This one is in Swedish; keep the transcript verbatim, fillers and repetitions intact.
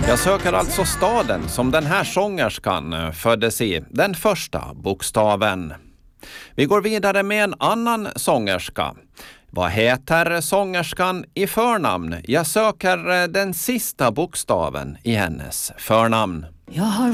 Jag söker alltså staden som den här sångerskan föddes i, den första bokstaven. Vi går vidare med en annan sångerska. Vad heter sångerskan i förnamn? Jag söker den sista bokstaven i hennes förnamn. Jag har